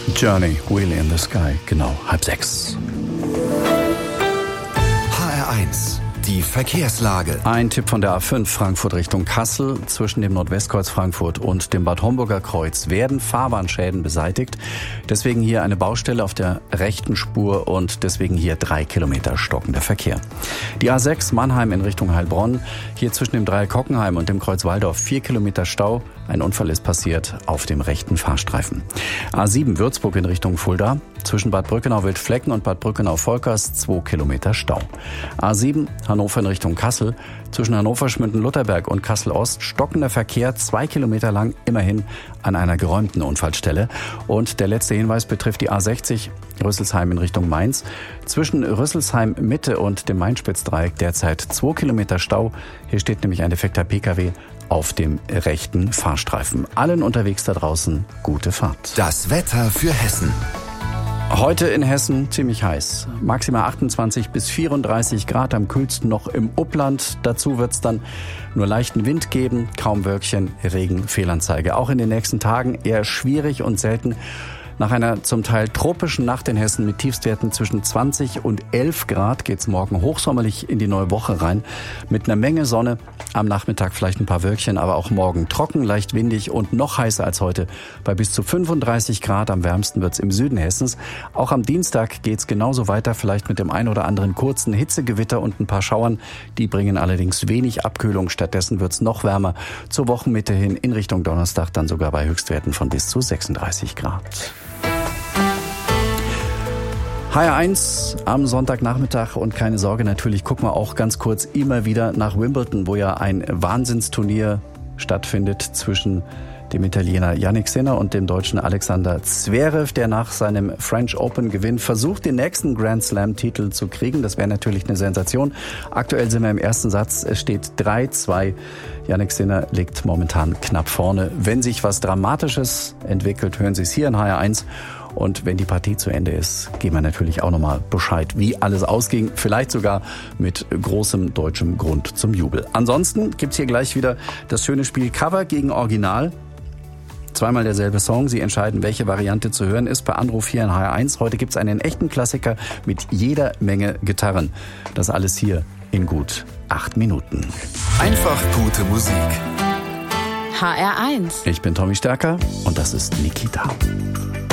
Journey, Wheel in the Sky, genau 5:30. HR1, die Verkehrslage. Ein Tipp von der A5 Frankfurt Richtung Kassel. Zwischen dem Nordwestkreuz Frankfurt und dem Bad Homburger Kreuz werden Fahrbahnschäden beseitigt. Deswegen hier eine Baustelle auf der rechten Spur und deswegen hier 3 Kilometer stockender Verkehr. Die A6 Mannheim in Richtung Heilbronn. Hier zwischen dem Dreieck Hockenheim und dem Kreuz Walldorf 4 Kilometer Stau. Ein Unfall ist passiert auf dem rechten Fahrstreifen. A7 Würzburg in Richtung Fulda. Zwischen Bad Brückenau-Wildflecken und Bad Brückenau-Volkers 2 Kilometer Stau. A7 Hannover in Richtung Kassel. Zwischen Hannover-Schmünden-Lutherberg und Kassel-Ost stockender Verkehr 2 Kilometer lang, immerhin an einer geräumten Unfallstelle. Und der letzte Hinweis betrifft die A60 Rüsselsheim in Richtung Mainz. Zwischen Rüsselsheim Mitte und dem Main-Spitz-Dreieck derzeit 2 Kilometer Stau. Hier steht nämlich ein defekter Pkw auf dem rechten Fahrstreifen. Allen unterwegs da draußen gute Fahrt. Das Wetter für Hessen. Heute in Hessen ziemlich heiß. Maximal 28 bis 34 Grad, am kühlsten noch im Upland. Dazu wird es dann nur leichten Wind geben, kaum Wölkchen, Regen, Fehlanzeige. Auch in den nächsten Tagen eher schwierig und selten. Nach einer zum Teil tropischen Nacht in Hessen mit Tiefstwerten zwischen 20 und 11 Grad geht's morgen hochsommerlich in die neue Woche rein. Mit einer Menge Sonne, am Nachmittag vielleicht ein paar Wölkchen, aber auch morgen trocken, leicht windig und noch heißer als heute. Bei bis zu 35 Grad, am wärmsten wird's im Süden Hessens. Auch am Dienstag geht's genauso weiter, vielleicht mit dem ein oder anderen kurzen Hitzegewitter und ein paar Schauern. Die bringen allerdings wenig Abkühlung. Stattdessen wird's noch wärmer. Zur Wochenmitte hin in Richtung Donnerstag dann sogar bei Höchstwerten von bis zu 36 Grad. HR1 am Sonntagnachmittag und keine Sorge, natürlich gucken wir auch ganz kurz immer wieder nach Wimbledon, wo ja ein Wahnsinnsturnier stattfindet zwischen dem Italiener Jannik Sinner und dem Deutschen Alexander Zverev, der nach seinem French Open Gewinn versucht, den nächsten Grand Slam Titel zu kriegen. Das wäre natürlich eine Sensation. Aktuell sind wir im ersten Satz. Es steht 3-2. Jannik Sinner liegt momentan knapp vorne. Wenn sich was Dramatisches entwickelt, hören Sie es hier in HR1. Und wenn die Partie zu Ende ist, geben wir natürlich auch nochmal Bescheid, wie alles ausging. Vielleicht sogar mit großem deutschem Grund zum Jubel. Ansonsten gibt's hier gleich wieder das schöne Spiel Cover gegen Original. Zweimal derselbe Song. Sie entscheiden, welche Variante zu hören ist. Per Anruf hier in HR1. Heute gibt's einen echten Klassiker mit jeder Menge Gitarren. Das alles hier in gut 8 Minuten. Einfach gute Musik. HR1. Ich bin Tommy Stärker und das ist Nikita.